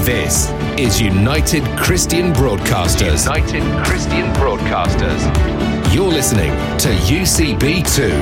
This is United Christian Broadcasters. United Christian Broadcasters. You're listening to UCB2.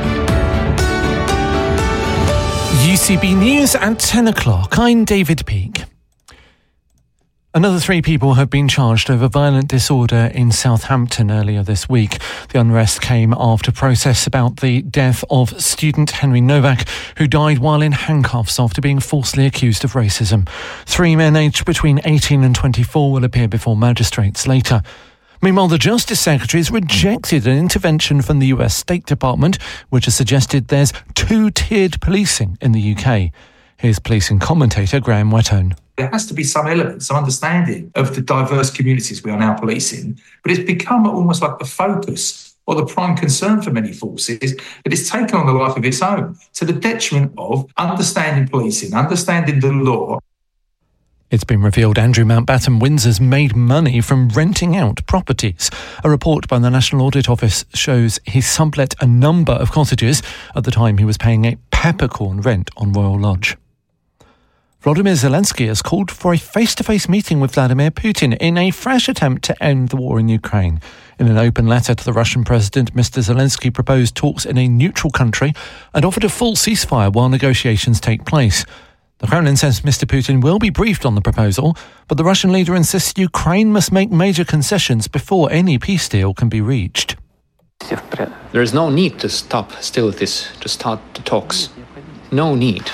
UCB News at 10 o'clock. I'm David Peake. Another 3 people have been charged over violent disorder in Southampton earlier this week. The unrest came after protests about the death of student Henry Novak, who died while in handcuffs after being falsely accused of racism. 3 men aged between 18 and 24 will appear before magistrates later. Meanwhile, the Justice Secretary has rejected an intervention from the US State Department, which has suggested there's 2-tiered policing in the UK. Here's policing commentator Graham Whettone. There has to be some element, some understanding of the diverse communities we are now policing, but it's become almost like the focus or the prime concern for many forces that it's taken on a life of its own, to the detriment of understanding policing, understanding the law. It's been revealed Andrew Mountbatten Windsor's made money from renting out properties. A report by the National Audit Office shows he sublet a number of cottages at the time he was paying a peppercorn rent on Royal Lodge. Volodymyr Zelensky has called for a face-to-face meeting with Vladimir Putin in a fresh attempt to end the war in Ukraine. In an open letter to the Russian president, Mr. Zelensky proposed talks in a neutral country and offered a full ceasefire while negotiations take place. The Kremlin says Mr. Putin will be briefed on the proposal, but the Russian leader insists Ukraine must make major concessions before any peace deal can be reached. There is no need to stop hostilities, to start the talks. No need.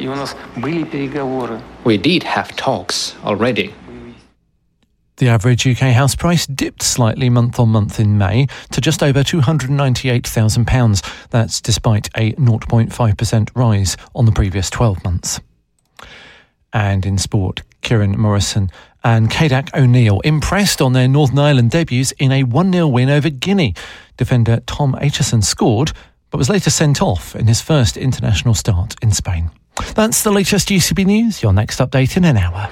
We did have talks already. The average UK house price dipped slightly month-on-month in May to just over £298,000. That's despite a 0.5% rise on the previous 12 months. And in sport, Kieran Morrison and Caoimhe O'Neill impressed on their Northern Ireland debuts in a 1-0 win over Guinea. Defender Tom Aitchison scored, but was later sent off in his first international start in Spain. That's the latest UCB News. Your next update in an hour.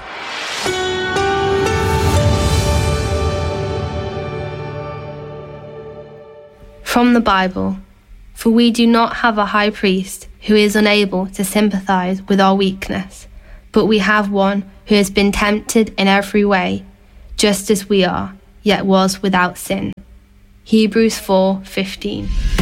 From the Bible. For we do not have a high priest who is unable to sympathize with our weakness, but we have one who has been tempted in every way, just as we are, yet was without sin. Hebrews 4:15.